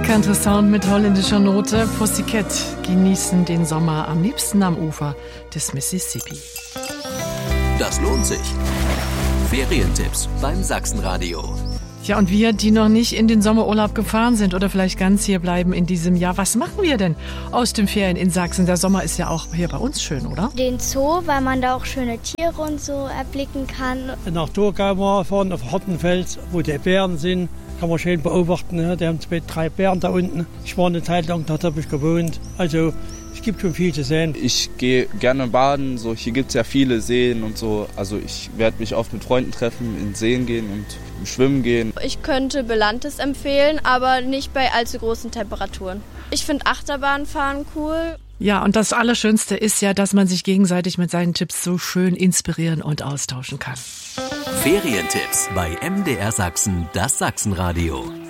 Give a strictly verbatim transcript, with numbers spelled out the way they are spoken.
Bekannter Sound mit holländischer Note. Pussycat genießen den Sommer am liebsten am Ufer des Mississippi. Das lohnt sich. Ferientipps beim Sachsenradio. Ja, und wir, die noch nicht in den Sommerurlaub gefahren sind oder vielleicht ganz hier bleiben in diesem Jahr, was machen wir denn aus den Ferien in Sachsen? Der Sommer ist ja auch hier bei uns schön, oder? Den Zoo, weil man da auch schöne Tiere und so erblicken kann. Nach Thurgau mal fahren, auf Hartenfels, wo die Bären sind. Kann man schön beobachten. Ne? Die haben zwei, drei Bären da unten. Ich war eine Zeit lang, da habe ich gewohnt. Also es gibt schon viel zu sehen. Ich gehe gerne baden. So, hier gibt es ja viele Seen und so. Also ich werde mich oft mit Freunden treffen, in Seen gehen und schwimmen gehen. Ich könnte Belantes empfehlen, aber nicht bei allzu großen Temperaturen. Ich finde Achterbahnfahren cool. Ja, und das Allerschönste ist ja, dass man sich gegenseitig mit seinen Tipps so schön inspirieren und austauschen kann. Ferientipps bei M D R Sachsen, das Sachsenradio.